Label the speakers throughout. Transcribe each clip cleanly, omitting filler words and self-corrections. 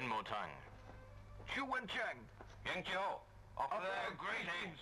Speaker 1: Motang.
Speaker 2: Shu Wencheng.
Speaker 1: Yang Jiao.
Speaker 2: Offer their greetings.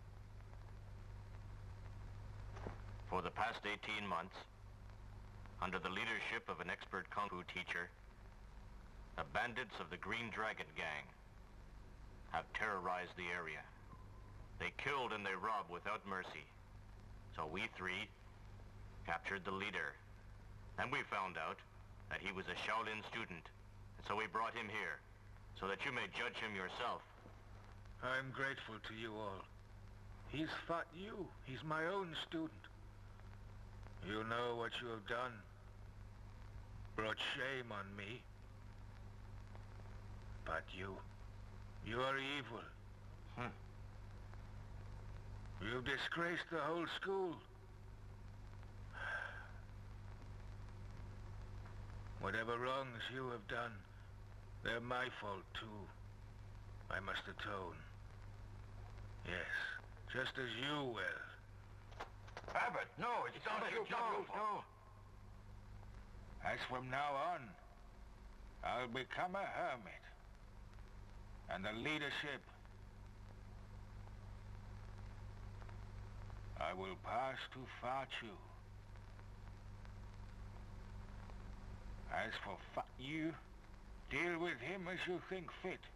Speaker 1: For the past 18 months, under the leadership of an expert Kung Fu teacher, the bandits of the Green Dragon Gang have terrorized the area. They killed and they robbed without mercy. So we three captured the leader. And we found out that he was a Shaolin student. And so we brought him here, so that you may judge him yourself.
Speaker 3: I'm grateful to you all. He's fought you. He's my own student. You know what you have done. Brought shame on me. But you are evil. You've disgraced the whole school. Whatever wrongs you have done, they're my fault too. I must atone. Yes, just as you will.
Speaker 2: Abbott, no, it's not your fault.
Speaker 3: No. As from now on, I'll become a hermit. And the leadership I will pass to Fachu. As for you, deal with him as you think fit.